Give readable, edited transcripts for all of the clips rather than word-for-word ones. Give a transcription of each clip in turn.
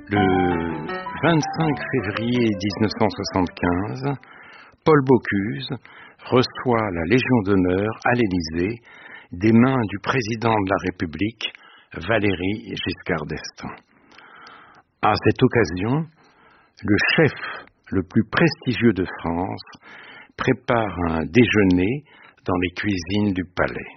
Le 25 février 1975, Paul Bocuse reçoit la Légion d'honneur à l'Élysée des mains du président de la République, Valéry Giscard d'Estaing. À cette occasion, le chef le plus prestigieux de France prépare un déjeuner dans les cuisines du palais.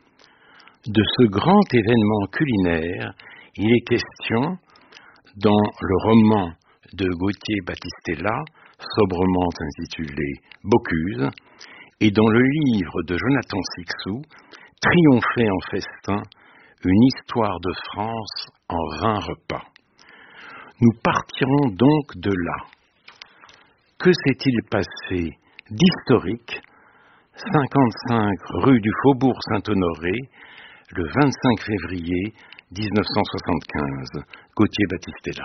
De ce grand événement culinaire, il est question dans le roman de Gauthier Battistella, sobrement intitulé Bocuse, et dans le livre de Jonathan Sixou, Triompher en festin, une histoire de France en 20 repas. Nous partirons donc de là. Que s'est-il passé d'historique, 55 rue du Faubourg Saint-Honoré, le 25 février 1975, Gauthier Battistella.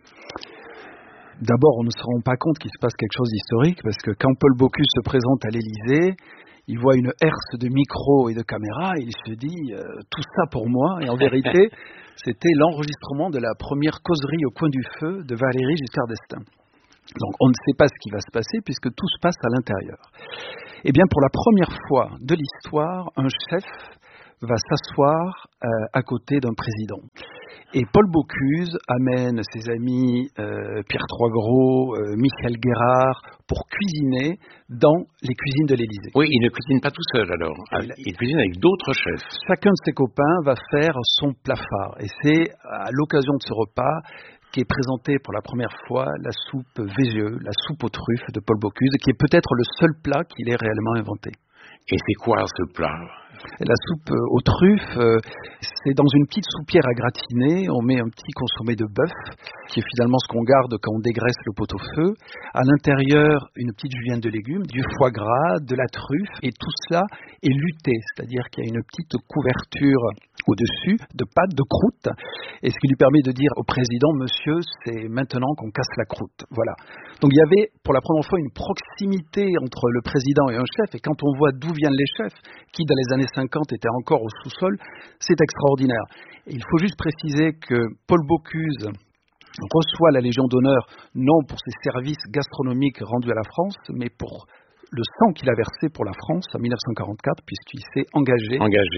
D'abord, on ne se rend pas compte qu'il se passe quelque chose d'historique, parce que quand Paul Bocuse se présente à l'Élysée, il voit une herse de micros et de caméras, et il se dit tout ça pour moi. Et en vérité, c'était l'enregistrement de la première causerie au coin du feu de Valéry Giscard d'Estaing. Donc on ne sait pas ce qui va se passer, puisque tout se passe à l'intérieur. Eh bien, pour la première fois de l'histoire, un chef va s'asseoir à côté d'un président. Et Paul Bocuse amène ses amis Pierre Troisgros, Michel Guérard pour cuisiner dans les cuisines de l'Élysée. Oui, il ne cuisine pas tout seul alors. Il cuisine avec d'autres chefs. Chacun de ses copains va faire son plat phare. Et c'est à l'occasion de ce repas qu'est présentée pour la première fois la soupe Vézieux, la soupe aux truffes de Paul Bocuse, qui est peut-être le seul plat qu'il ait réellement inventé. Et c'est quoi ce plat ? La soupe aux truffes, c'est dans une petite soupière à gratiner, on met un petit consommé de bœuf, qui est finalement ce qu'on garde quand on dégraisse le pot-au-feu. À l'intérieur, une petite julienne de légumes, du foie gras, de la truffe, et tout cela est luté, c'est-à-dire qu'il y a une petite couverture au-dessus de pâte, de croûte, et ce qui lui permet de dire au président, monsieur, c'est maintenant qu'on casse la croûte. Voilà. Donc il y avait pour la première fois une proximité entre le président et un chef, et quand on voit d'où viennent les chefs, qui dans les années 50 étaient encore au sous-sol, c'est extraordinaire. Et il faut juste préciser que Paul Bocuse reçoit la Légion d'honneur non pour ses services gastronomiques rendus à la France, mais pour le sang qu'il a versé pour la France en 1944, puisqu'il s'est engagé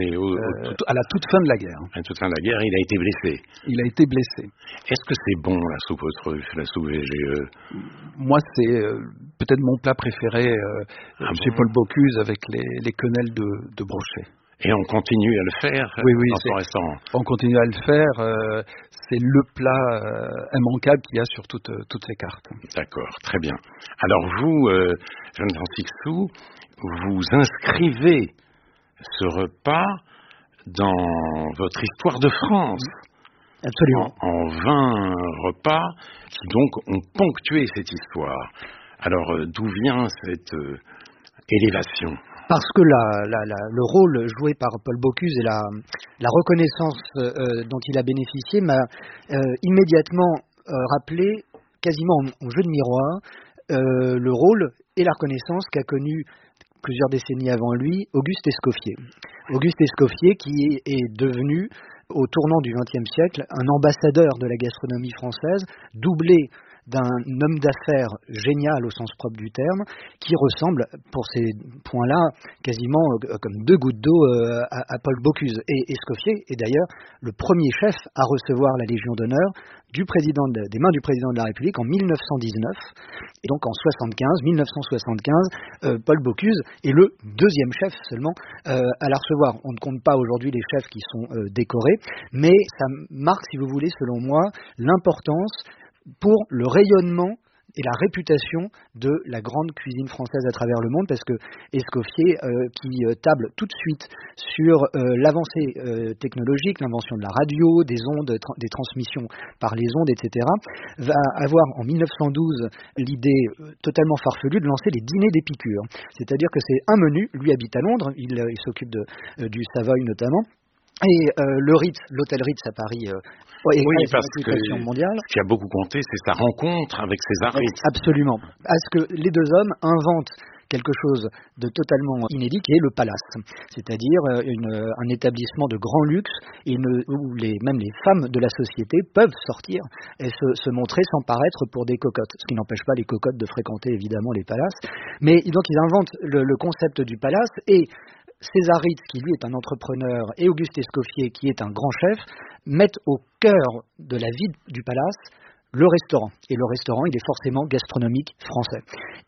à la toute fin de la guerre. À la toute fin de la guerre, il a été blessé. Il a été blessé. Est-ce que c'est bon la soupe aux truffes, la soupe VGE ? Moi, c'est peut-être mon plat préféré chez Paul Bocuse avec les quenelles de brochet. Et on continue à le faire oui, dans son restaurant. On continue à le faire. C'est le plat immanquable qu'il y a sur toutes ces cartes. D'accord, très bien. Alors vous, Jonathan Sixou, vous inscrivez ce repas dans votre histoire de France. Absolument. En 20 repas qui donc ont ponctué cette histoire. Alors d'où vient cette élévation ? Parce que le rôle joué par Paul Bocuse et la reconnaissance dont il a bénéficié m'a immédiatement rappelé, quasiment en jeu de miroir, le rôle et la reconnaissance qu'a connu plusieurs décennies avant lui Auguste Escoffier. Auguste Escoffier qui est devenu, au tournant du XXe siècle, un ambassadeur de la gastronomie française, doublé d'un homme d'affaires génial au sens propre du terme, qui ressemble, pour ces points-là, quasiment comme deux gouttes d'eau à Paul Bocuse. Et Escoffier est d'ailleurs le premier chef à recevoir la Légion d'honneur des mains du président de la République en 1919. Et donc en 1975, Paul Bocuse est le deuxième chef seulement à la recevoir. On ne compte pas aujourd'hui les chefs qui sont décorés, mais ça marque, si vous voulez, selon moi, l'importance pour le rayonnement et la réputation de la grande cuisine française à travers le monde, parce que Escoffier, qui table tout de suite sur l'avancée technologique, l'invention de la radio, des ondes, des transmissions par les ondes, etc., va avoir en 1912 l'idée totalement farfelue de lancer les dîners d'Épicure. C'est-à-dire que c'est un menu, lui habite à Londres, il s'occupe du Savoy notamment, et le Ritz, l'hôtel Ritz à Paris, oui, parce que mondiale. Ce qui a beaucoup compté, c'est sa rencontre avec César Ritz. Absolument. Parce que les deux hommes inventent quelque chose de totalement inédit qui est le palace, c'est-à-dire un établissement de grand luxe où même les femmes de la société peuvent sortir et se montrer sans paraître pour des cocottes, ce qui n'empêche pas les cocottes de fréquenter évidemment les palaces. Mais donc ils inventent le concept du palace, et Césaritz, qui lui est un entrepreneur, et Auguste Escoffier, qui est un grand chef, mettent au cœur de la vie du palace le restaurant. Et le restaurant, il est forcément gastronomique français.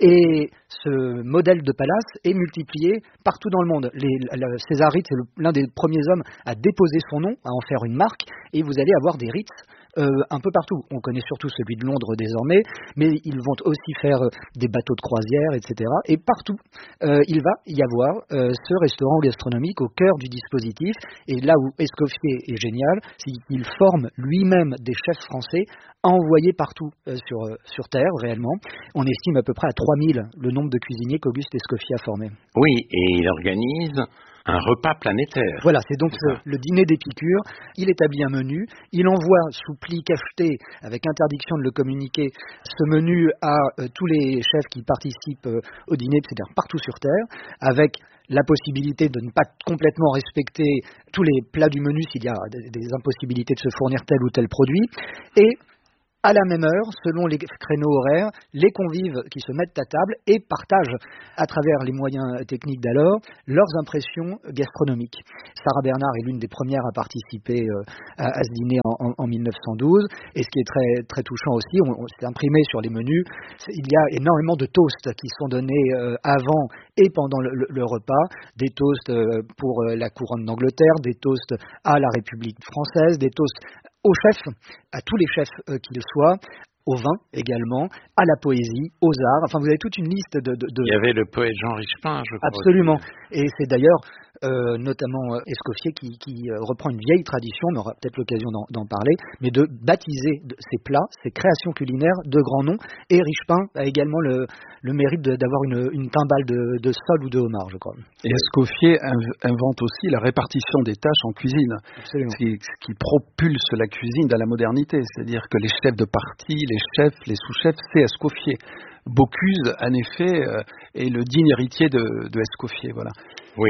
Et ce modèle de palace est multiplié partout dans le monde. Césaritz est l'un des premiers hommes à déposer son nom, à en faire une marque, et vous allez avoir des Ritz un peu partout. On connaît surtout celui de Londres désormais, mais ils vont aussi faire des bateaux de croisière, etc. Et partout, il va y avoir ce restaurant gastronomique au cœur du dispositif. Et là où Escoffier est génial, c'est qu'il forme lui-même des chefs français envoyés partout sur Terre, réellement. On estime à peu près à 3000 le nombre de cuisiniers qu'Auguste Escoffier a formés. Oui, et il organise un repas planétaire. Voilà, c'est donc le dîner d'Épicure. Il établit un menu, il envoie sous pli cacheté, avec interdiction de le communiquer, ce menu à tous les chefs qui participent au dîner, etc., partout sur Terre, avec la possibilité de ne pas complètement respecter tous les plats du menu s'il y a des impossibilités de se fournir tel ou tel produit. Et à la même heure, selon les créneaux horaires, les convives qui se mettent à table et partagent, à travers les moyens techniques d'alors, leurs impressions gastronomiques. Sarah Bernard est l'une des premières à participer à ce dîner en 1912. Et ce qui est très, très touchant aussi, c'est imprimé sur les menus, il y a énormément de toasts qui sont donnés avant et pendant le repas. Des toasts pour la couronne d'Angleterre, des toasts à la République française, des toasts aux chefs, à tous les chefs qu'ils soient, au vin également, à la poésie, aux arts. Enfin, vous avez toute une liste de... Il y avait le poète Jean Richepin, je crois. Absolument. Et c'est d'ailleurs notamment Escoffier qui reprend une vieille tradition, on aura peut-être l'occasion d'en parler, mais de baptiser ses plats, ses créations culinaires de grands noms. Et Richepin a également le mérite d'avoir une timbale de sole ou de homard, je crois. Et Escoffier invente aussi la répartition des tâches en cuisine, ce qui propulse la cuisine à la modernité, c'est-à-dire que les chefs de partie, les chefs, les sous-chefs, c'est Escoffier. Bocuse, en effet, est le digne héritier de Escoffier, voilà. Oui,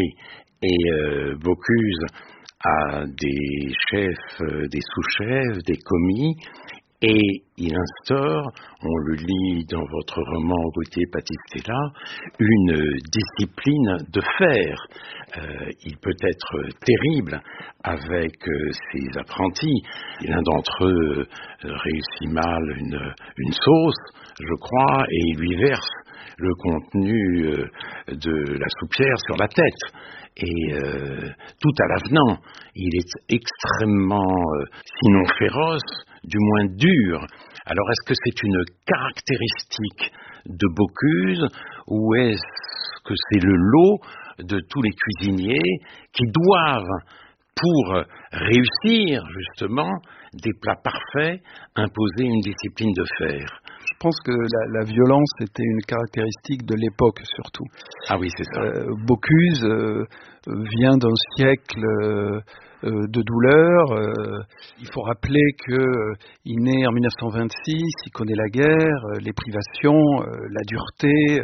et Bocuse a des chefs, des sous-chefs, des commis, et il instaure, on le lit dans votre roman Gauthier Pattistella, une discipline de fer. Il peut être terrible avec ses apprentis. L'un d'entre eux réussit mal une sauce, je crois, et il lui verse le contenu de la soupière sur la tête. Et tout à l'avenant, il est extrêmement, sinon féroce, du moins dur. Alors est-ce que c'est une caractéristique de Bocuse ou est-ce que c'est le lot de tous les cuisiniers qui doivent, pour réussir justement des plats parfaits, imposer une discipline de fer? Je pense que la violence était une caractéristique de l'époque surtout. Ah oui, c'est ça. Bocuse vient d'un siècle de douleur. Il faut rappeler qu'il naît en 1926, il connaît la guerre, les privations, la dureté,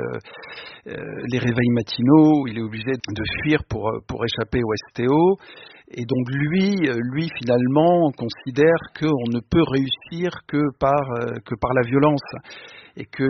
les réveils matinaux. Il est obligé de fuir pour échapper au STO. Et donc lui finalement considère qu'on ne peut réussir que par la violence et que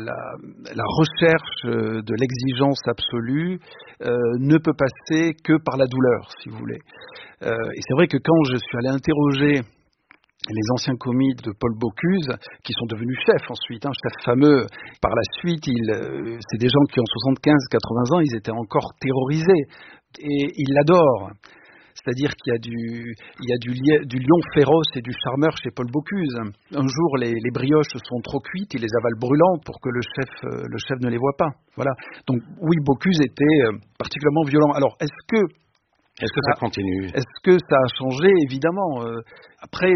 la recherche de l'exigence absolue ne peut passer que par la douleur, si vous voulez. Et c'est vrai que quand je suis allé interroger les anciens commis de Paul Bocuse, qui sont devenus chefs ensuite, chefs fameux, par la suite, c'est des gens qui ont 75-80 ans, ils étaient encore terrorisés, et ils l'adorent. C'est-à-dire qu'il y a du lion féroce et du charmeur chez Paul Bocuse. Un jour, les brioches sont trop cuites, il les avale brûlantes pour que le chef ne les voit pas. Voilà. Donc oui, Bocuse était particulièrement violent. Alors, est-ce que ça continue? Est-ce que ça a changé? Évidemment. Après,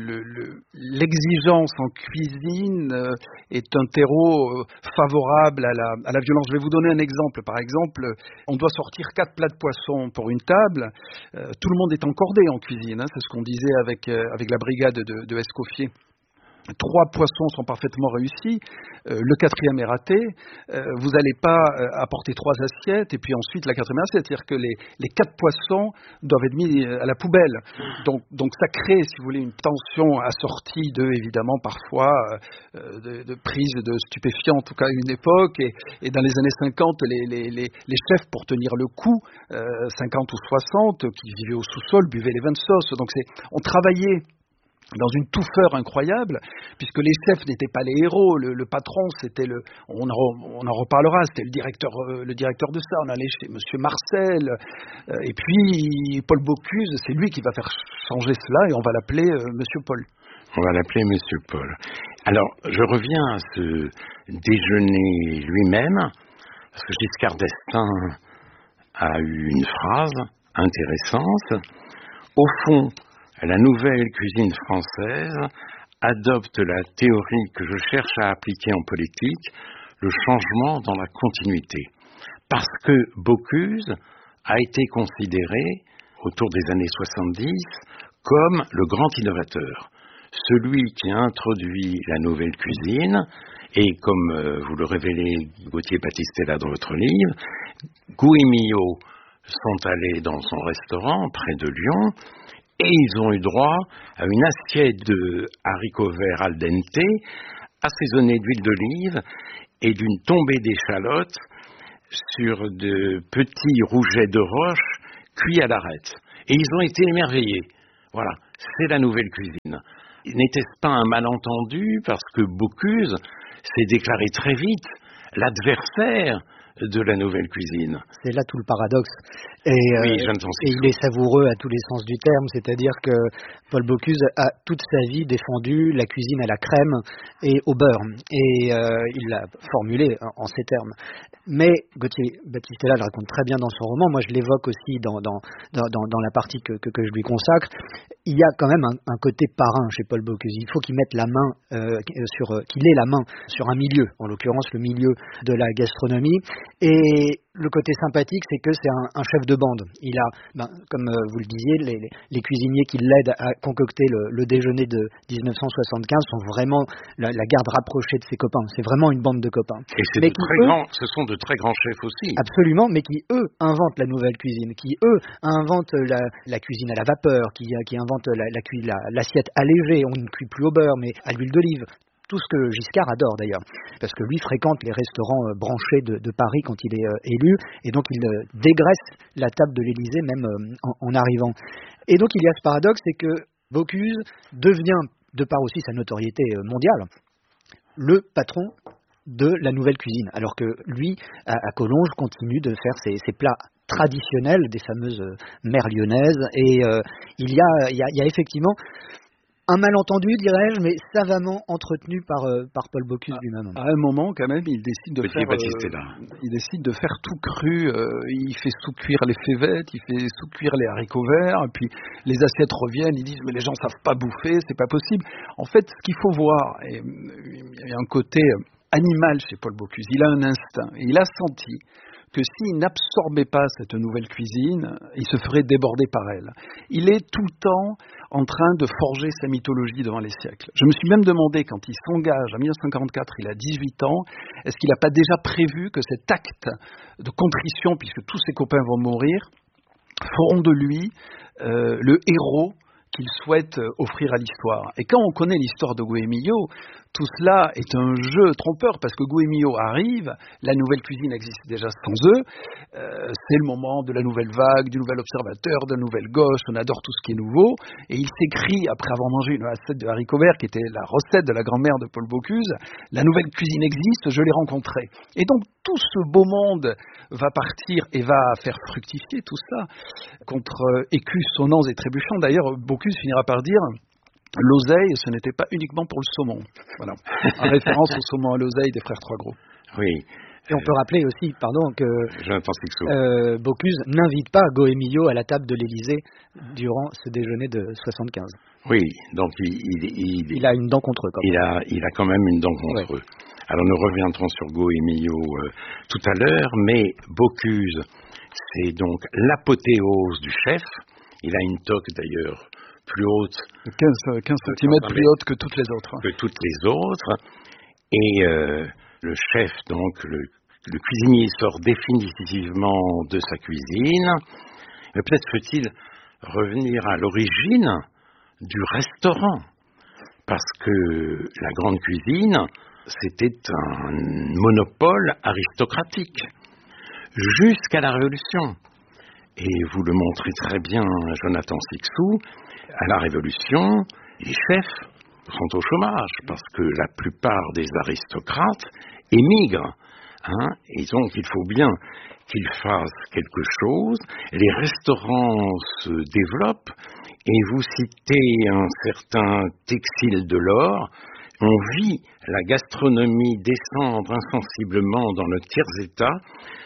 l'exigence en cuisine est un terreau favorable à la violence. Je vais vous donner un exemple. Par exemple, on doit sortir 4 plats de poisson pour une table. Tout le monde est encordé en cuisine. C'est ce qu'on disait avec la brigade de Escoffier. 3 poissons sont parfaitement réussis, le 4e est raté, vous n'allez pas apporter 3 assiettes et puis ensuite la 4e assiette, c'est-à-dire que les 4 poissons doivent être mis à la poubelle. Donc ça crée, si vous voulez, une tension assortie de, évidemment, parfois de prise de stupéfiants, en tout cas à une époque, et dans les années 50, les chefs, pour tenir le coup, 50 ou 60, qui vivaient au sous-sol, buvaient les vins de sauce. Donc on travaillait dans une touffeur incroyable, puisque les chefs n'étaient pas les héros, le patron, c'était on en reparlera, c'était le directeur de ça, on allait chez Monsieur Marcel, et puis Paul Bocuse, c'est lui qui va faire changer cela, et on va l'appeler Monsieur Paul. On va l'appeler Monsieur Paul. Alors, je reviens à ce déjeuner lui-même, parce que Giscard d'Estaing a eu une phrase intéressante. Au fond, la nouvelle cuisine française adopte la théorie que je cherche à appliquer en politique, le changement dans la continuité. Parce que Bocuse a été considéré, autour des années 70, comme le grand innovateur. Celui qui a introduit la nouvelle cuisine, et comme vous le révélez, Gauthier Battistella, dans votre livre, Gou et Millot sont allés dans son restaurant près de Lyon, et ils ont eu droit à une assiette de haricots verts al dente, assaisonnée d'huile d'olive et d'une tombée d'échalotes sur de petits rougets de roche cuits à l'arête. Et ils ont été émerveillés. Voilà, c'est la nouvelle cuisine. N'était-ce pas un malentendu parce que Bocuse s'est déclaré très vite l'adversaire de la nouvelle cuisine? C'est là tout le paradoxe. Et il est savoureux à tous les sens du terme, c'est-à-dire que Paul Bocuse a toute sa vie défendu la cuisine à la crème et au beurre. Et il l'a formulé en ces termes. Mais Gauthier Battistella le raconte très bien dans son roman, moi je l'évoque aussi dans la partie que je lui consacre. Il y a quand même un côté parrain chez Paul Bocuse. Il faut qu'il mette la main qu'il ait la main sur un milieu, en l'occurrence le milieu de la gastronomie. Et le côté sympathique, c'est que c'est un chef de bande. Il a, comme vous le disiez, les cuisiniers qui l'aident à concocter le déjeuner de 1975 sont vraiment la garde rapprochée de ses copains. C'est vraiment une bande de copains. Et ce sont de très grands chefs aussi. Absolument, mais qui, eux, inventent la nouvelle cuisine, qui, eux, inventent la cuisine à la vapeur, qui inventent l'assiette allégée. On ne cuit plus au beurre, mais à l'huile d'olive. Tout ce que Giscard adore d'ailleurs, parce que lui fréquente les restaurants branchés de Paris quand il est élu, et donc il dégraisse la table de l'Élysée même en arrivant. Et donc il y a ce paradoxe, c'est que Bocuse devient, de par aussi sa notoriété mondiale, le patron de la nouvelle cuisine, alors que lui, à Collonges, continue de faire ses plats traditionnels des fameuses mères lyonnaises, et il y a effectivement un malentendu, dirais-je, mais savamment entretenu par Paul Bocuse lui-même. À un moment, quand même, il décide de faire tout cru. Il fait sous-cuire les févettes, il fait sous-cuire les haricots verts, puis les assiettes reviennent, ils disent « mais les gens savent pas bouffer, c'est pas possible ». En fait, ce qu'il faut voir, et il y a un côté animal chez Paul Bocuse, il a un instinct, et il a senti que s'il n'absorbait pas cette nouvelle cuisine, il se ferait déborder par elle. Il est tout le temps en train de forger sa mythologie devant les siècles. Je me suis même demandé, quand il s'engage en 1944, il a 18 ans, est-ce qu'il n'a pas déjà prévu que cet acte de contrition, puisque tous ses copains vont mourir, feront de lui le héros qu'il souhaite offrir à l'histoire. Et quand on connaît l'histoire de Gou et Millot, tout cela est un jeu trompeur, parce que Gou et Millot arrive, la nouvelle cuisine existe déjà sans eux, c'est le moment de la nouvelle vague, du nouvel observateur, de la nouvelle gauche, on adore tout ce qui est nouveau, et il s'écrit, après avoir mangé une assiette de haricots verts, qui était la recette de la grand-mère de Paul Bocuse, la nouvelle cuisine existe, je l'ai rencontrée. Et donc tout ce beau monde va partir et va faire fructifier tout ça, contre écus, sonnants et trébuchants. D'ailleurs, Bocuse finira par dire « l'oseille, ce n'était pas uniquement pour le saumon ». Voilà, en référence au saumon à l'oseille des frères Trois Gros. Oui. Et on peut rappeler aussi, que Bocuse n'invite pas Gou et Millot à la table de l'Élysée durant ce déjeuner de 75. Oui, donc il a une dent contre eux. Il a quand même une dent contre eux. Alors nous reviendrons sur Gou et Millot tout à l'heure, mais Bocuse, c'est donc l'apothéose du chef. Il a une toque d'ailleurs plus haute. 15 cm plus haute que toutes les autres. Que toutes les autres. Et le chef, donc le cuisinier, sort définitivement de sa cuisine. Mais peut-être faut-il revenir à l'origine du restaurant. Parce que la grande cuisine, c'était un monopole aristocratique. Jusqu'à la Révolution. Et vous le montrez très bien, Jonathan Sixou, à la Révolution, les chefs sont au chômage parce que la plupart des aristocrates émigrent. Et donc il faut bien qu'ils fassent quelque chose. Les restaurants se développent et vous citez un certain Texile Delord. On vit la gastronomie descendre insensiblement dans le tiers-état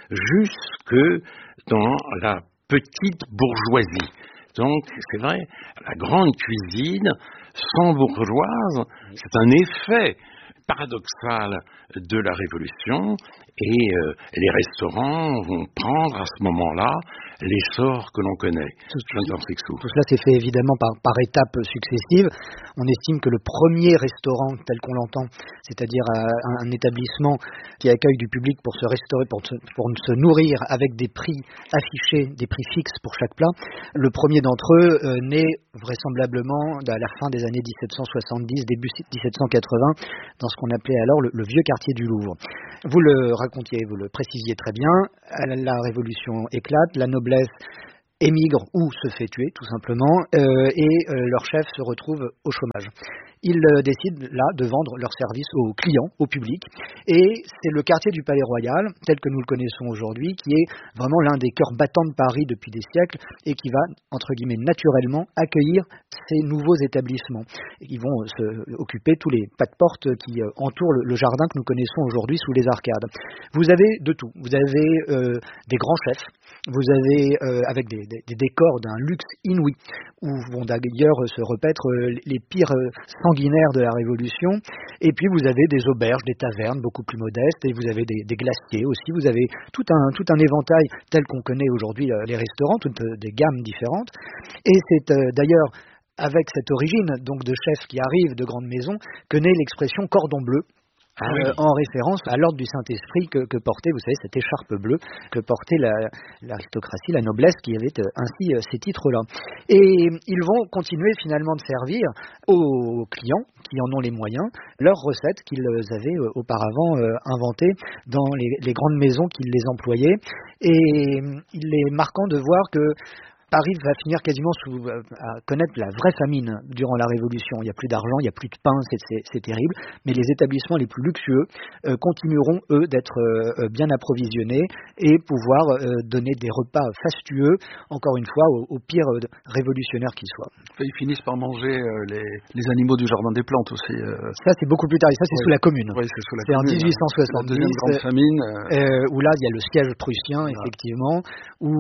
jusque dans la petite bourgeoisie. Donc, c'est vrai, la grande cuisine, sans bourgeoise, c'est un effet paradoxal de la Révolution et les restaurants vont prendre à ce moment-là l'essor que l'on connaît. Tout cela s'est fait évidemment par étapes successives. On estime que le premier restaurant tel qu'on l'entend, c'est-à-dire un établissement qui accueille du public pour se restaurer, pour se nourrir avec des prix affichés, des prix fixes pour chaque plat, le premier d'entre eux naît vraisemblablement à la fin des années 1770, début 1780, dans ce qu'on appelait alors le vieux quartier du Louvre. Vous le racontiez, vous le précisiez très bien, la Révolution éclate, la noblesse émigre ou se fait tuer tout simplement, et leur chef se retrouve au chômage. Ils décident là de vendre leurs services aux clients, au public, et c'est le quartier du Palais Royal, tel que nous le connaissons aujourd'hui, qui est vraiment l'un des cœurs battants de Paris depuis des siècles et qui va, entre guillemets, naturellement accueillir ces nouveaux établissements. Ils vont occuper tous les pas de porte qui entourent le jardin que nous connaissons aujourd'hui sous les arcades. Vous avez de tout. Vous avez des grands chefs, vous avez avec des décors d'un luxe inouï, où vont d'ailleurs se repaître les pires sanguinaires de la Révolution, et puis vous avez des auberges, des tavernes beaucoup plus modestes, et vous avez des glaciers aussi, vous avez tout un éventail tel qu'on connaît aujourd'hui les restaurants, toutes des gammes différentes, et c'est d'ailleurs avec cette origine donc de chefs qui arrivent de grandes maisons que naît l'expression cordon bleu, en référence à l'ordre du Saint-Esprit que portait, vous savez, cette écharpe bleue que portait l'aristocratie, la noblesse, qui avait ainsi ces titres-là. Et ils vont continuer finalement de servir aux clients qui en ont les moyens leurs recettes qu'ils avaient auparavant inventées dans les grandes maisons qui les employaient. Et il est marquant de voir que Paris va finir quasiment à connaître la vraie famine durant la Révolution. Il n'y a plus d'argent, il n'y a plus de pain, c'est terrible. Mais les établissements les plus luxueux continueront, eux, d'être bien approvisionnés et pouvoir donner des repas fastueux, encore une fois, aux pires révolutionnaires qu'ils soient. Ils finissent par manger les animaux du Jardin des Plantes aussi. Ça, c'est beaucoup plus tard. Et ça, c'est sous la Commune. Oui, c'est sous la Commune. C'est en 1870. La deuxième grande famine. Où là, il y a le siège prussien, effectivement, où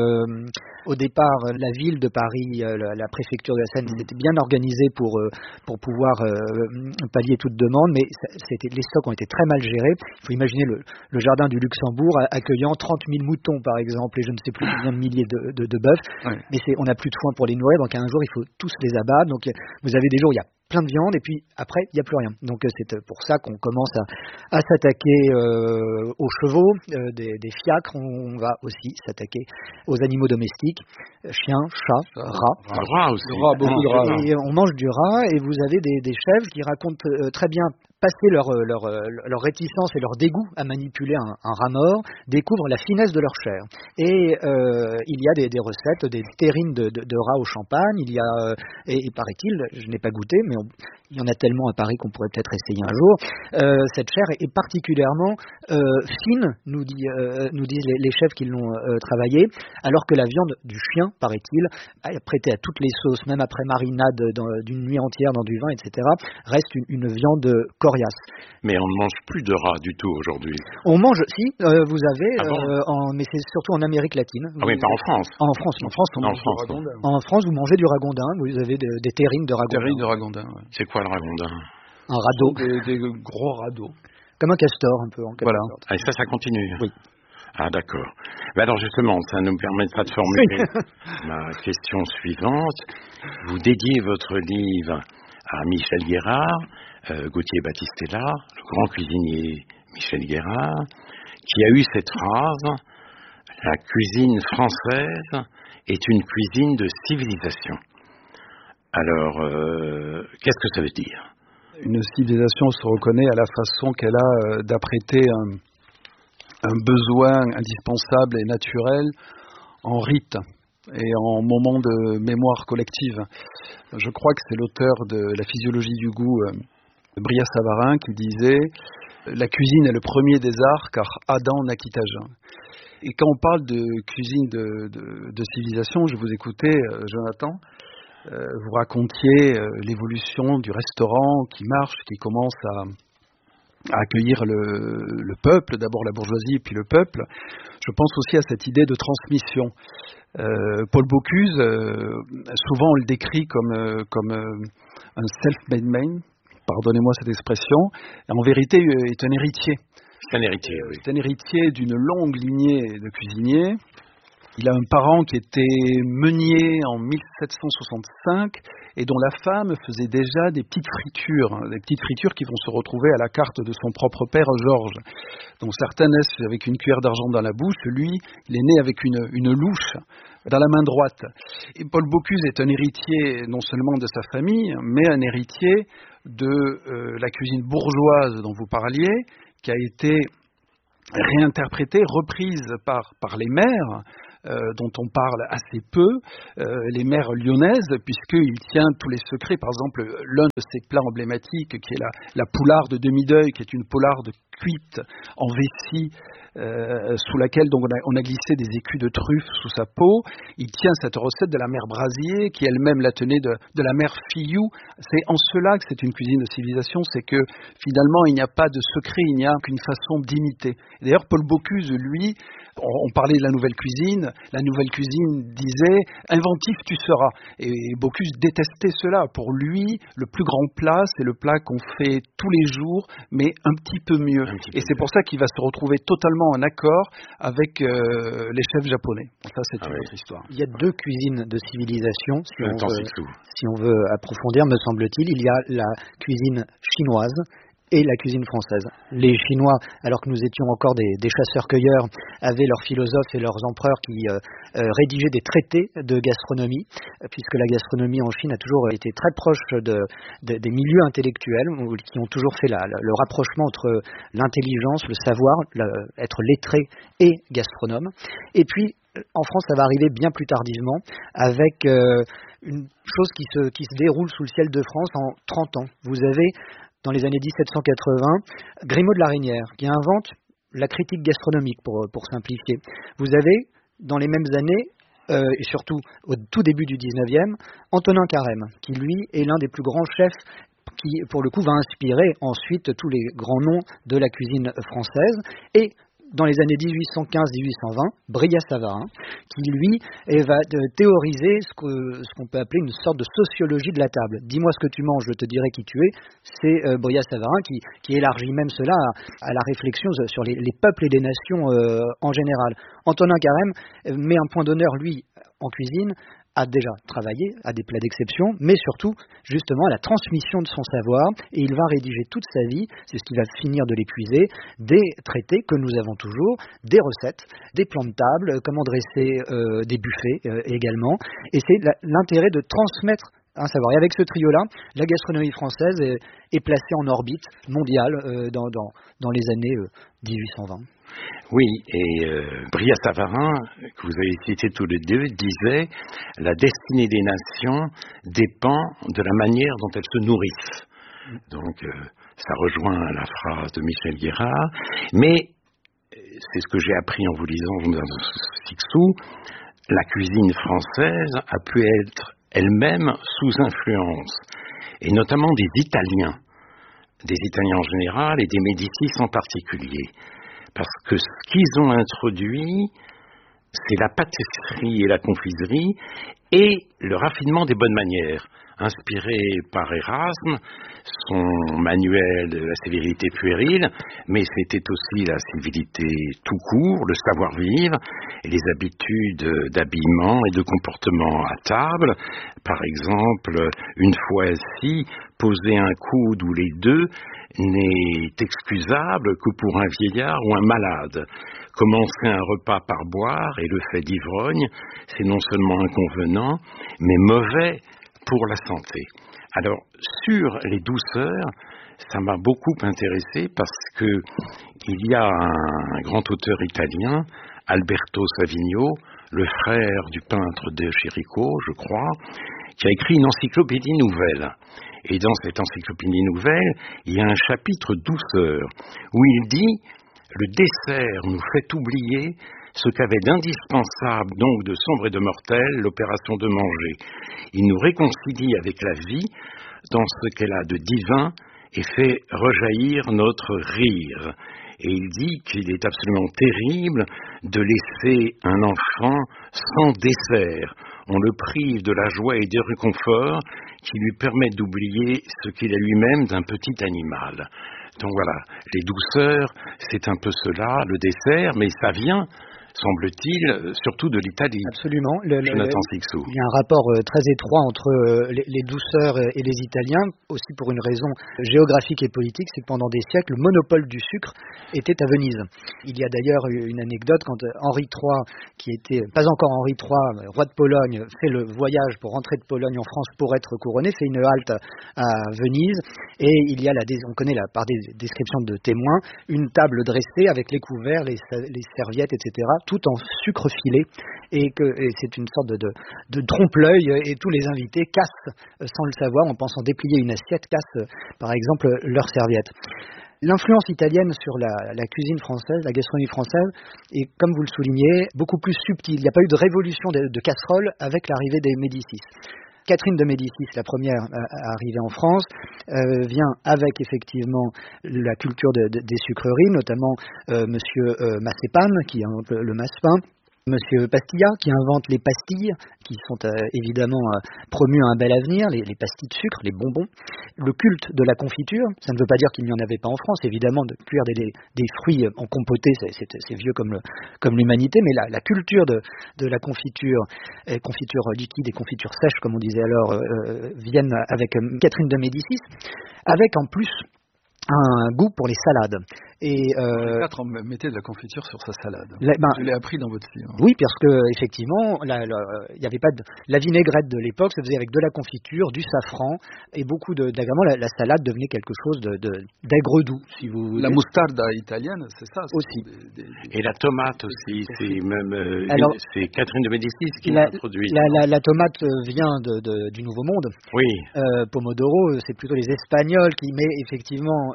au départ, la ville de Paris, la préfecture de la Seine, s'était bien organisée pour pouvoir pallier toute demande, mais les stocks ont été très mal gérés. Il faut imaginer le jardin du Luxembourg accueillant 30 000 moutons, par exemple, et je ne sais plus combien de milliers de bœufs. Ouais. Mais on n'a plus de foin pour les nourrir, donc un jour, il faut tous les abattre. Donc vous avez des jours où il y a plein de viande, et puis après, il n'y a plus rien. Donc c'est pour ça qu'on commence à s'attaquer aux chevaux, des fiacres. On va aussi s'attaquer aux animaux domestiques, chiens, chats, rats. Rat aussi. Beaucoup de rats. Et on mange du rat, et vous avez des chefs qui racontent très bien passer leur réticence et leur dégoût à manipuler un rat mort, découvrent la finesse de leur chair. Et il y a des recettes, des terrines de rats au champagne, il y a, et paraît-il, je n'ai pas goûté, mais il y en a tellement à Paris qu'on pourrait peut-être essayer un jour, cette chair est particulièrement fine, nous disent les chefs qui l'ont travaillée, alors que la viande du chien, paraît-il, prêtée à toutes les sauces, même après marinade d'une nuit entière dans du vin, etc., reste une viande coriace. Mais on ne mange plus de rat du tout aujourd'hui. On mange, si, vous avez, mais c'est surtout en Amérique latine. Ah oui, pas en France. En France, on mange du ragondin. En France, vous mangez du ragondin, vous avez des terrines de ragondin. Terrines de ragondin, ouais. C'est quoi le ragondin? Un radeau. Des gros radeaux. Comme un castor, un peu, en quelque sorte. Et ça continue. Oui. Ah, d'accord. Alors justement, ça nous permettra de formuler ma question suivante. Vous dédiez votre livre à Michel Guérard, Gauthier Battistella, le grand cuisinier Michel Guérard, qui a eu cette phrase: la cuisine française est une cuisine de civilisation. Alors, qu'est-ce que ça veut dire? Une civilisation se reconnaît à la façon qu'elle a d'apprêter un besoin indispensable et naturel en rite et en moment de mémoire collective. Je crois que c'est l'auteur de La physiologie du goût, Brillat-Savarin, qui disait « La cuisine est le premier des arts, car Adam naquit à jeun ». Et quand on parle de cuisine de civilisation, je vous écoutais, Jonathan, vous racontiez l'évolution du restaurant qui marche, qui commence à accueillir le peuple, d'abord la bourgeoisie puis le peuple. Je pense aussi à cette idée de transmission. Paul Bocuse, souvent on le décrit comme un self-made man, pardonnez-moi cette expression, et en vérité est un héritier. C'est un héritier, oui. C'est un héritier d'une longue lignée de cuisiniers. Il a un parent qui était meunier en 1765 et dont la femme faisait déjà des petites fritures qui vont se retrouver à la carte de son propre père Georges. Donc certains naissent avec une cuillère d'argent dans la bouche, lui, il est né avec une louche dans la main droite. Et Paul Bocuse est un héritier non seulement de sa famille, mais un héritier de la cuisine bourgeoise dont vous parliez, qui a été réinterprétée, reprise par les mères, dont on parle assez peu, les mères lyonnaises, puisqu'il tient tous les secrets. Par exemple, l'un de ses plats emblématiques, qui est la poularde de demi-deuil, qui est une poularde cuite en vessie, sous laquelle donc on a glissé des écus de truffe sous sa peau. Il tient cette recette de la mère Brasier, qui elle-même la tenait de la mère Fillou. C'est en cela que c'est une cuisine de civilisation, c'est que finalement il n'y a pas de secret, il n'y a qu'une façon d'imiter. D'ailleurs, Paul Bocuse, lui, on parlait de la nouvelle cuisine disait « inventif tu seras ». Et Bocuse détestait cela. Pour lui, le plus grand plat, c'est le plat qu'on fait tous les jours, mais un petit peu mieux. Et c'est pour ça qu'il va se retrouver totalement en accord avec les chefs japonais. Ça, c'est une autre histoire. Il y a deux cuisines de civilisation, si on veut approfondir, me semble-t-il. Il y a la cuisine chinoise et la cuisine française. Les Chinois, alors que nous étions encore des chasseurs-cueilleurs, avaient leurs philosophes et leurs empereurs qui rédigeaient des traités de gastronomie, puisque la gastronomie en Chine a toujours été très proche des milieux intellectuels, qui ont toujours fait le rapprochement entre l'intelligence, le savoir, être lettré et gastronome. Et puis, en France, ça va arriver bien plus tardivement, avec une chose qui se déroule sous le ciel de France en 30 ans. Vous avez, dans les années 1780, Grimaud de la Reynière, qui invente la critique gastronomique, pour simplifier. Vous avez, dans les mêmes années, et surtout au tout début du 19e, Antonin Carême, qui lui est l'un des plus grands chefs qui, pour le coup, va inspirer ensuite tous les grands noms de la cuisine française. Et dans les années 1815-1820, Brillat-Savarin, qui lui va théoriser ce qu'on peut appeler une sorte de sociologie de la table. Dis-moi ce que tu manges, je te dirai qui tu es. C'est Brillat-Savarin qui élargit même cela à la réflexion sur les peuples et les nations en général. Antonin Carême met un point d'honneur, lui, en cuisine, a déjà travaillé à des plats d'exception, mais surtout, justement, à la transmission de son savoir, et il va rédiger toute sa vie, c'est ce qui va finir de l'épuiser, des traités que nous avons toujours, des recettes, des plans de table, comment dresser des buffets également, et c'est l'intérêt de transmettre un savoir. Et avec ce trio-là, la gastronomie française est placée en orbite mondiale dans les années 1820. Oui, et Brillat-Savarin, que vous avez cité tous les deux, disait « La destinée des nations dépend de la manière dont elles se nourrissent ». Donc, ça rejoint la phrase de Michel Guérard, mais c'est ce que j'ai appris en vous lisant dans Sixou, la cuisine française a pu être elle-même sous influence, et notamment des Italiens en général et des Médicis en particulier. Parce que ce qu'ils ont introduit c'est la pâtisserie et la confiserie et le raffinement des bonnes manières. Inspiré par Erasme, son manuel de la sévérité puérile, mais c'était aussi la civilité tout court, le savoir-vivre et les habitudes d'habillement et de comportement à table. Par exemple, une fois assis, poser un coude ou les deux n'est excusable que pour un vieillard ou un malade. Commencer un repas par boire et le fait d'ivrogne, c'est non seulement inconvenant, mais mauvais pour la santé. Alors, sur les douceurs, ça m'a beaucoup intéressé parce que il y a un grand auteur italien, Alberto Savigno, le frère du peintre de Chirico, je crois, qui a écrit une encyclopédie nouvelle. Et dans cette encyclopédie nouvelle, il y a un chapitre douceur où il dit « Le dessert nous fait oublier ce qu'avait d'indispensable, donc de sombre et de mortel, l'opération de manger. Il nous réconcilie avec la vie dans ce qu'elle a de divin et fait rejaillir notre rire. » Et il dit qu'il est absolument terrible de laisser un enfant sans dessert. On le prive de la joie et du réconfort qui lui permettent d'oublier ce qu'il est lui-même d'un petit animal. Donc voilà, les douceurs, c'est un peu cela, le dessert, mais ça vient, semble-t-il, surtout de l'Italie. Absolument. Jonathan Sixou. Il y a un rapport très étroit entre les douceurs et les Italiens, aussi pour une raison géographique et politique, c'est que pendant des siècles, le monopole du sucre était à Venise. Il y a d'ailleurs une anecdote quand Henri III, qui était pas encore Henri III, roi de Pologne, fait le voyage pour rentrer de Pologne en France pour être couronné, fait une halte à Venise, et il y a, on connaît par des descriptions de témoins, une table dressée avec les couverts, les serviettes, etc., tout en sucre filé, et c'est une sorte de trompe-l'œil, et tous les invités cassent, sans le savoir, en pensant déplier une assiette, cassent par exemple leur serviette. L'influence italienne sur la cuisine française, la gastronomie française, est, comme vous le soulignez, beaucoup plus subtile. Il n'y a pas eu de révolution de casserole avec l'arrivée des Médicis. Catherine de Médicis, la première arrivée en France, vient avec effectivement la culture des sucreries, notamment Monsieur Massépane, qui invente le massepain, Monsieur Pastilla, qui invente les pastilles, qui sont évidemment promues à un bel avenir, les pastilles de sucre, les bonbons. Le culte de la confiture, ça ne veut pas dire qu'il n'y en avait pas en France, évidemment, de cuire des fruits en compoté, c'est vieux comme l'humanité, mais la culture de la confiture liquide et confiture sèche, comme on disait alors, viennent avec Catherine de Médicis, avec en plus un goût pour les salades. Et les quatre mettaient de la confiture sur sa salade. Je l'ai appris dans votre livre. Oui, parce que effectivement, il n'y avait pas la vinaigrette de l'époque, ça faisait avec de la confiture, du safran et beaucoup d'agréments. La salade devenait quelque chose d'aigre doux, si vous voulez. La moutarda italienne, c'est ça aussi. Et la tomate aussi, c'est Catherine de Médicis qui l'a introduite. La tomate vient du Nouveau Monde. Oui. Pomodoro, c'est plutôt les Espagnols mais effectivement,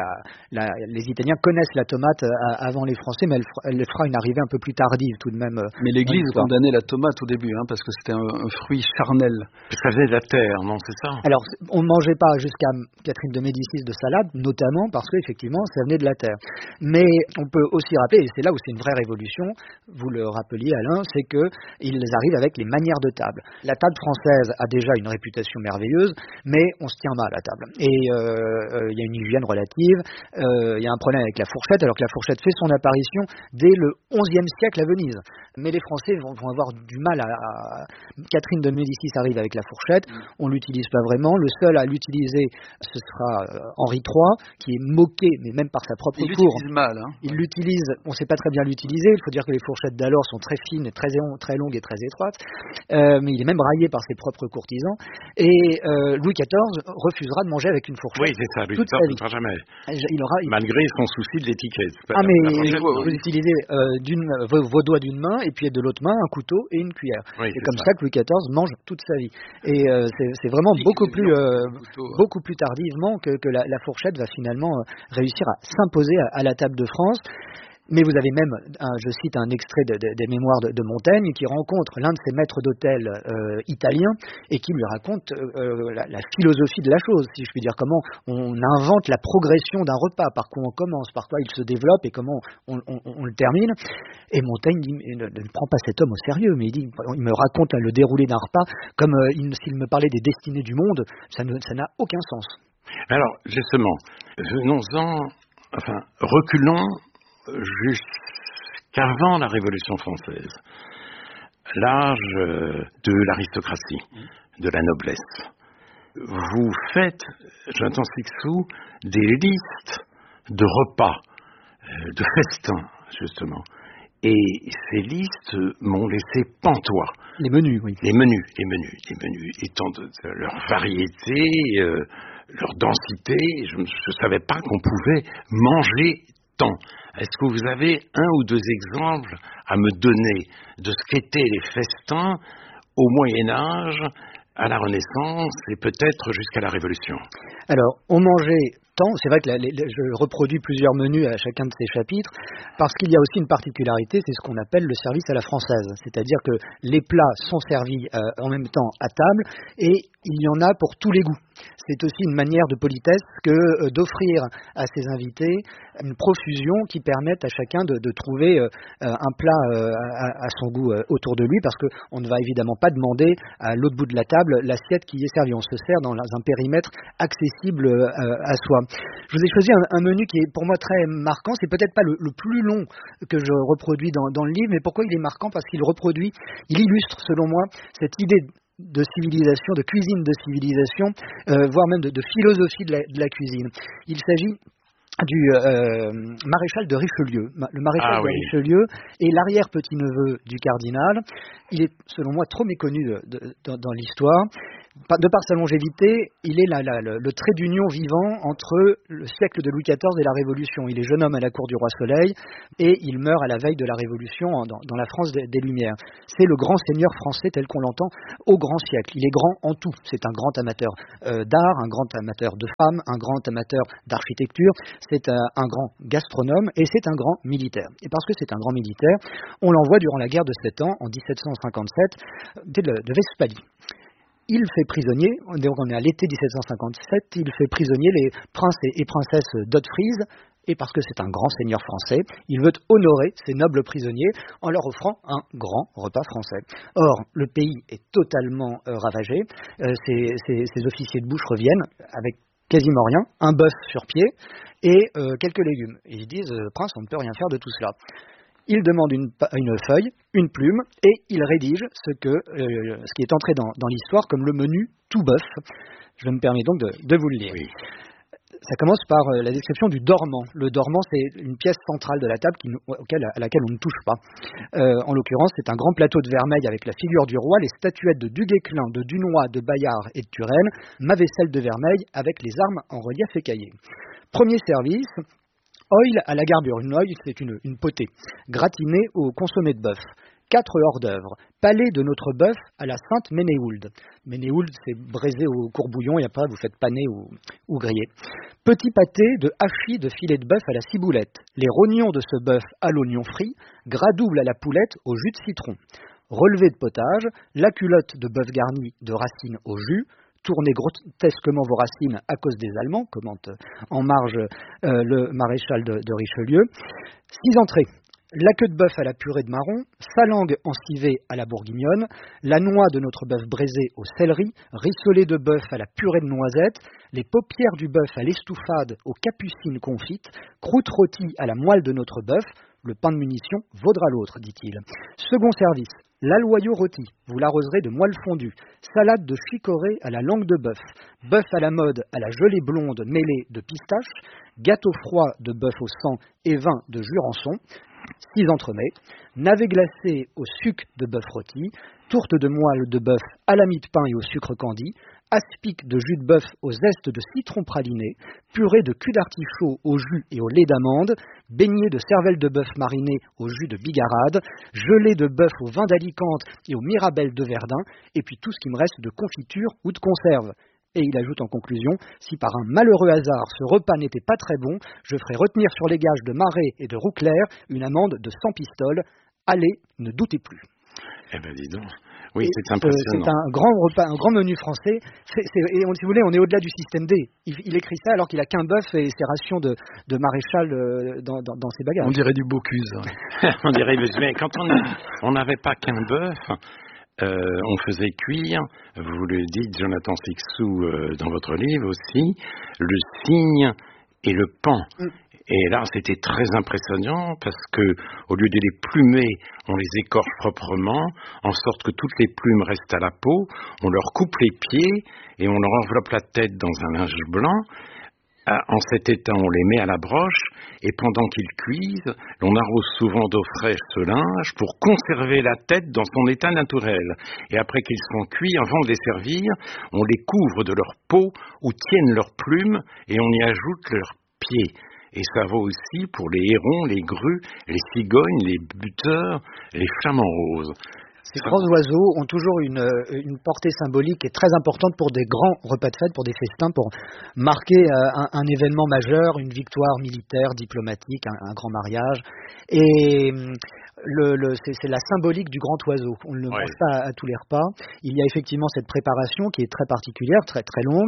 les Italiens connaissent la tomate avant les Français, mais elle fera une arrivée un peu plus tardive tout de même. Mais l'Église condamnait la tomate au début, parce que c'était un fruit charnel. Parce que ça venait de la terre, non, c'est ça? Alors, on ne mangeait pas jusqu'à Catherine de Médicis de salade, notamment parce qu'effectivement, ça venait de la terre. Mais on peut aussi rappeler, et c'est là où c'est une vraie révolution, vous le rappeliez Alain, c'est qu'ils arrivent avec les manières de table. La table française a déjà une réputation merveilleuse, mais on se tient mal à table. Et il y a une hygiène relative, il y a un problème avec la fourchette, alors que la fourchette fait son apparition dès le XIe siècle à Venise. Mais les Français vont avoir du mal Catherine de Médicis arrive avec la fourchette, on l'utilise pas vraiment. Le seul à l'utiliser, ce sera Henri III, qui est moqué, mais même par sa propre cour. Il l'utilise mal. Il l'utilise, on ne sait pas très bien l'utiliser. Il faut dire que les fourchettes d'alors sont très fines, très longues et très étroites. Mais il est même raillé par ses propres courtisans. Et Louis XIV refusera de manger avec une fourchette. Oui, c'est ça. Louis XIV ne fera jamais. Malgré son souci de l'étiquette. Mais vous utilisez vos doigts d'une main et puis de l'autre main un couteau et une cuillère. Oui, c'est comme ça que Louis XIV mange toute sa vie. Et c'est vraiment beaucoup plus tardivement que la fourchette va finalement réussir à s'imposer à la table de France. Mais vous avez même, je cite un extrait des mémoires de Montaigne, qui rencontre l'un de ses maîtres d'hôtel italiens et qui lui raconte la philosophie de la chose, si je puis dire, comment on invente la progression d'un repas, par quoi on commence, par quoi il se développe et comment on le termine. Et Montaigne ne prend pas cet homme au sérieux, mais il me raconte le déroulé d'un repas comme s'il me parlait des destinées du monde. Ça n'a aucun sens. Alors, justement, reculons jusqu'avant la Révolution française, l'âge de l'aristocratie, de la noblesse. Vous faites, j'entends Sixou, des listes de repas, de festins, justement. Et ces listes m'ont laissé pantois. Les menus, oui. Les menus étant de leur variété, leur densité, je ne savais pas qu'on pouvait manger tant. Est-ce que vous avez un ou deux exemples à me donner de ce qu'étaient les festins au Moyen-Âge, à la Renaissance et peut-être jusqu'à la Révolution? Alors, on mangeait tant, c'est vrai que je reproduis plusieurs menus à chacun de ces chapitres, parce qu'il y a aussi une particularité, c'est ce qu'on appelle le service à la française. C'est-à-dire que les plats sont servis en même temps à table, et il y en a pour tous les goûts. C'est aussi une manière de politesse que d'offrir à ses invités une profusion qui permette à chacun de trouver un plat à son goût autour de lui, parce qu'on ne va évidemment pas demander à l'autre bout de la table l'assiette qui y est servie. On se sert dans un périmètre accessible à soi. Je vous ai choisi un menu qui est pour moi très marquant. C'est peut-être pas le plus long que je reproduis dans le livre, mais pourquoi il est marquant? Parce qu'il illustre selon moi cette idée de civilisation, de cuisine de civilisation, voire même de philosophie de la cuisine. Il s'agit du maréchal de Richelieu. Le maréchal de Richelieu est l'arrière-petit-neveu du cardinal. Il est, selon moi, trop méconnu dans l'histoire. De par sa longévité, il est le trait d'union vivant entre le siècle de Louis XIV et la Révolution. Il est jeune homme à la cour du roi Soleil et il meurt à la veille de la Révolution dans la France des Lumières. C'est le grand seigneur français tel qu'on l'entend au grand siècle. Il est grand en tout. C'est un grand amateur d'art, un grand amateur de femmes, un grand amateur d'architecture. C'est un grand gastronome et c'est un grand militaire. Et parce que c'est un grand militaire, on l'envoie durant la guerre de 7 ans, en 1757, de Westphalie. Il fait prisonnier, donc on est à l'été 1757, il fait prisonnier les princes et princesses d'Haute-Frise, et parce que c'est un grand seigneur français, il veut honorer ces nobles prisonniers en leur offrant un grand repas français. Or, le pays est totalement ravagé, ces officiers de bouche reviennent avec quasiment rien, un bœuf sur pied et quelques légumes. Et ils disent, prince, on ne peut rien faire de tout cela. Il demande une feuille, une plume, et il rédige ce qui est entré dans l'histoire comme le menu tout bœuf. Je me permets donc de vous le lire. Oui. Ça commence par la description du dormant. Le dormant, c'est une pièce centrale de la table à laquelle on ne touche pas. En l'occurrence, c'est un grand plateau de vermeil avec la figure du roi, les statuettes de Duguesclin, de Dunois, de Bayard et de Turenne, ma vaisselle de vermeil avec les armes en relief écaillé. Premier service. Oil à la garbure. Une oil, c'est une potée, gratinée au consommé de bœuf. 4 hors-d'œuvre. Palais de notre bœuf à la Sainte Ménéhould. Ménéhould, c'est braisé au courbouillon et après vous faites paner ou griller. Petit pâté de hachis de filet de bœuf à la ciboulette. Les rognons de ce bœuf à l'oignon frit. Gras double à la poulette au jus de citron. Relevé de potage. La culotte de bœuf garni de racines au jus. Tournez grotesquement vos racines à cause des Allemands, commente en marge le maréchal de Richelieu. 6 entrées. La queue de bœuf à la purée de marron, sa langue encivée à la bourguignonne, la noix de notre bœuf braisé au céleri, rissolé de bœuf à la purée de noisettes, les paupières du bœuf à l'estouffade aux capucines confites, croûte rôtie à la moelle de notre bœuf, le pain de munition vaudra l'autre, dit-il. Second service. L'aloyau rôti, vous l'arroserez de moelle fondue. Salade de chicorée à la langue de bœuf. Bœuf à la mode à la gelée blonde mêlée de pistache. Gâteau froid de bœuf au sang et vin de Jurançon. 6 entremets. Navet glacé au sucre de bœuf rôti. Tourte de moelle de bœuf à la mie de pain et au sucre candi. Aspic de jus de bœuf au zeste de citron praliné, purée de cul d'artichaut au jus et au lait d'amande, beignet de cervelle de bœuf mariné au jus de bigarade, gelée de bœuf au vin d'Alicante et au mirabelle de Verdun, et puis tout ce qui me reste de confiture ou de conserve. Et il ajoute en conclusion, si par un malheureux hasard ce repas n'était pas très bon, je ferai retenir sur les gages de Marais et de Rouclair une amende de 100 pistoles. Allez, ne doutez plus. Eh ben dis donc. Oui, c'est impressionnant. C'est un grand repas, un grand menu français. Et si vous voulez, on est au-delà du système D. Il écrit ça alors qu'il a qu'un bœuf et ses rations de maréchal dans ses bagages. On dirait du Bocuse. On dirait, mais quand on n'avait pas qu'un bœuf, on faisait cuire, vous le dites Jonathan Sixou dans votre livre aussi, le cygne et le paon. Et là, c'était très impressionnant parce que, au lieu de les plumer, on les écorche proprement, en sorte que toutes les plumes restent à la peau. On leur coupe les pieds et on leur enveloppe la tête dans un linge blanc. En cet état, on les met à la broche et pendant qu'ils cuisent, on arrose souvent d'eau fraîche ce linge pour conserver la tête dans son état naturel. Et après qu'ils sont cuits, avant de les servir, on les couvre de leur peau où tiennent leurs plumes et on y ajoute leurs pieds. Et ça vaut aussi pour les hérons, les grues, les cigognes, les buteurs, les flamants roses. Ces grands oiseaux ont toujours une portée symbolique et très importante pour des grands repas de fête, pour des festins, pour marquer un événement majeur, une victoire militaire, diplomatique, un grand mariage. Et c'est la symbolique du grand oiseau. On ne le mange pas à tous les repas. Il y a effectivement cette préparation qui est très particulière, très très longue.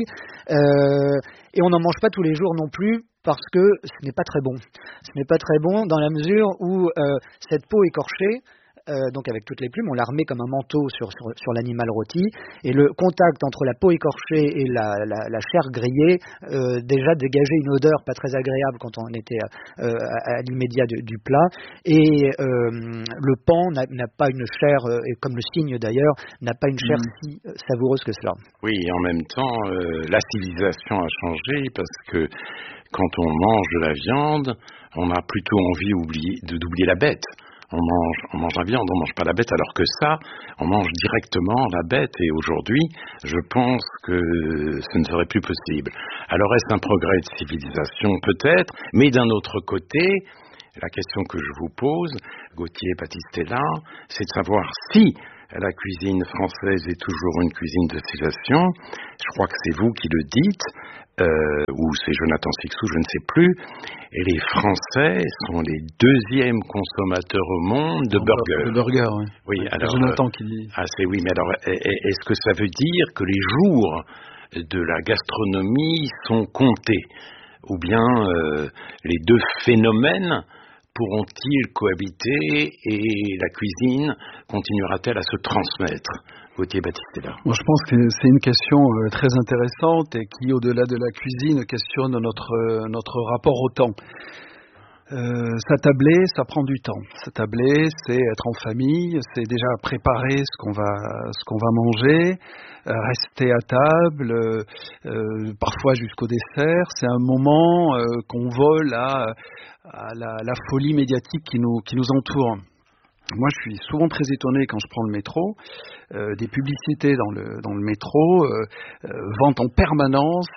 Et on n'en mange pas tous les jours non plus, parce que ce n'est pas très bon. Ce n'est pas très bon dans la mesure où cette peau écorchée, donc avec toutes les plumes, on la remet comme un manteau sur l'animal rôti, et le contact entre la peau écorchée et la chair grillée déjà dégageait une odeur pas très agréable quand on était à l'immédiat du plat, et le paon n'a pas une chair, et comme le cygne d'ailleurs, n'a pas une chair si savoureuse que cela. Oui, et en même temps, la civilisation a changé parce que quand on mange de la viande, on a plutôt envie d'oublier la bête. On mange la viande, on mange pas la bête, alors que ça, on mange directement la bête. Et aujourd'hui, je pense que ce ne serait plus possible. Alors est-ce un progrès de civilisation? Peut-être, mais d'un autre côté, la question que je vous pose, Gauthier Battistella, c'est de savoir si la cuisine française est toujours une cuisine de civilisation. Je crois que c'est vous qui le dites, ou c'est Jonathan Sixou, je ne sais plus. Et les Français sont les deuxièmes consommateurs au monde de burgers. De burgers, oui. Oui, alors, Jonathan qui dit. Oui, mais alors, est-ce que ça veut dire que les jours de la gastronomie sont comptés? Ou bien les deux phénomènes pourront-ils cohabiter et la cuisine continuera-t-elle à se transmettre? Gauthier Battistella. Moi, je pense que c'est une question très intéressante et qui, au-delà de la cuisine, questionne notre rapport au temps. S'attabler, ça prend du temps. S'attabler, c'est être en famille, c'est déjà préparer ce qu'on va manger, rester à table, parfois jusqu'au dessert. C'est un moment qu'on vole à la folie médiatique qui nous entoure. Moi, je suis souvent très étonné quand je prends le métro. Des publicités dans le métro vantent en permanence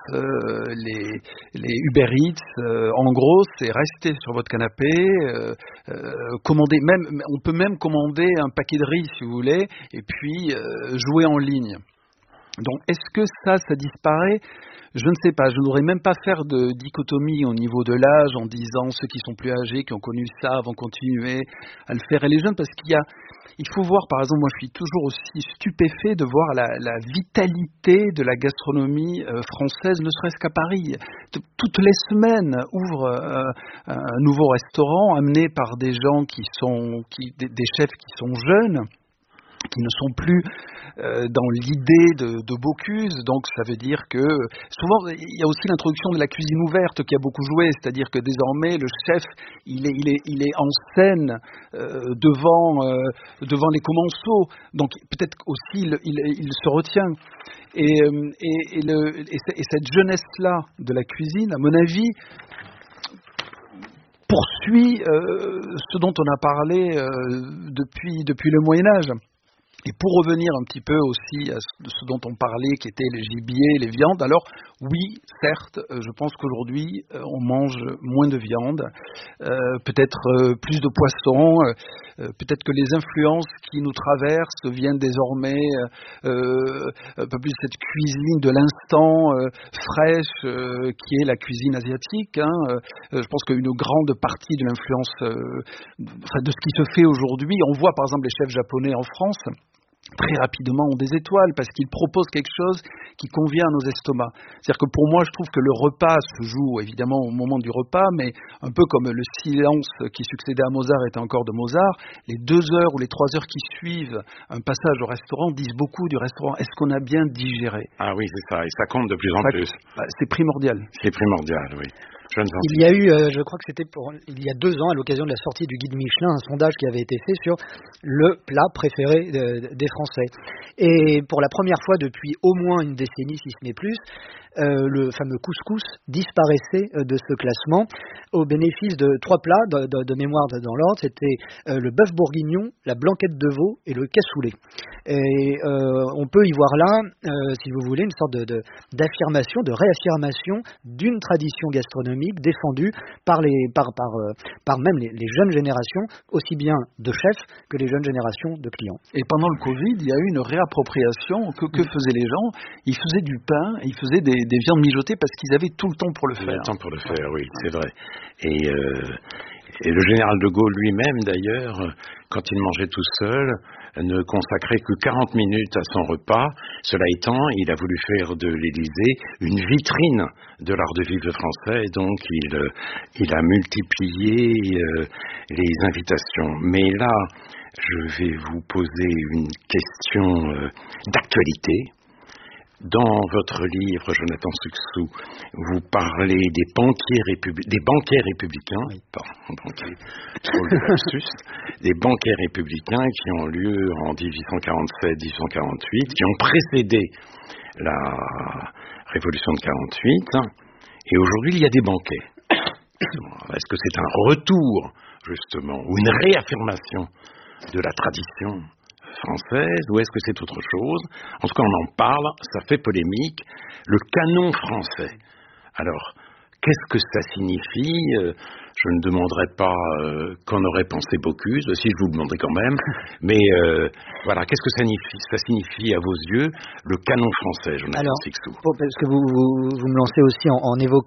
les Uber Eats. En gros, c'est rester sur votre canapé, commander. On peut même commander un paquet de riz si vous voulez, et puis jouer en ligne. Donc, est-ce que ça disparaît ? Je ne sais pas, je ne voudrais même pas faire de dichotomie au niveau de l'âge en disant ceux qui sont plus âgés, qui ont connu ça, vont continuer à le faire, et les jeunes, parce il faut voir, par exemple, moi je suis toujours aussi stupéfait de voir la vitalité de la gastronomie française, ne serait-ce qu'à Paris. Toutes les semaines ouvre un nouveau restaurant amené par des gens des chefs qui sont jeunes, qui ne sont plus dans l'idée de Bocuse. Donc ça veut dire que souvent il y a aussi l'introduction de la cuisine ouverte qui a beaucoup joué, c'est-à-dire que désormais le chef il est en scène devant les commensaux, donc peut-être aussi il se retient, et cette jeunesse là de la cuisine, à mon avis, poursuit ce dont on a parlé depuis le Moyen-Âge. Et pour revenir un petit peu aussi à ce dont on parlait, qui était les gibiers, les viandes, alors oui, certes, je pense qu'aujourd'hui, on mange moins de viande, peut-être plus de poissons, peut-être que les influences qui nous traversent viennent désormais un peu plus de cette cuisine de l'instant fraîche qui est la cuisine asiatique. Je pense qu'une grande partie de l'influence de ce qui se fait aujourd'hui, on voit par exemple les chefs japonais en France, très rapidement ont des étoiles parce qu'ils proposent quelque chose qui convient à nos estomacs. C'est-à-dire que pour moi, je trouve que le repas se joue évidemment au moment du repas, mais un peu comme le silence qui succédait à Mozart était encore de Mozart, les 2 heures ou les 3 heures qui suivent un passage au restaurant disent beaucoup du restaurant. Est-ce qu'on a bien digéré ? Ah oui, c'est ça, et ça compte de plus en plus. C'est primordial. C'est primordial, oui. Il y a eu, je crois que c'était il y a 2 ans, à l'occasion de la sortie du guide Michelin, un sondage qui avait été fait sur le plat préféré des Français. Et pour la première fois depuis au moins une décennie, si ce n'est plus, le fameux couscous disparaissait de ce classement au bénéfice de 3 plats de mémoire dans l'ordre. C'était le bœuf bourguignon, la blanquette de veau et le cassoulet. Et on peut y voir là, si vous voulez, une sorte d'affirmation, de réaffirmation d'une tradition gastronomique défendue par même les jeunes générations, aussi bien de chefs que les jeunes générations de clients. Et pendant le Covid, il y a eu une réappropriation. Que faisaient les gens ? Ils faisaient du pain, ils faisaient des viandes mijotées parce qu'ils avaient tout le temps pour le faire. Le temps pour le faire, oui, c'est vrai. Et le général de Gaulle lui-même, d'ailleurs, quand il mangeait tout seul, ne consacrait que 40 minutes à son repas. Cela étant, il a voulu faire de l'Élysée une vitrine de l'art de vivre français, donc il a multiplié les invitations. Mais là, je vais vous poser une question d'actualité. Dans votre livre, Jonathan Suxou, vous parlez des banquiers républicains, oui, des banquiers républicains qui ont lieu en 1847-1848, qui ont précédé la Révolution de 48, et aujourd'hui il y a des banquets. Est-ce que c'est un retour, justement, ou une réaffirmation de la tradition française, ou est-ce que c'est autre chose? En tout cas, on en parle, ça fait polémique. Le canon français. Alors, qu'est-ce que ça signifie? Je ne demanderai pas qu'en aurait pensé Bocuse, si je vous le demanderai quand même. Mais voilà, qu'est-ce que ça signifie à vos yeux, le canon français, Jonathan Sixou? Parce que vous me lancez aussi en évoquant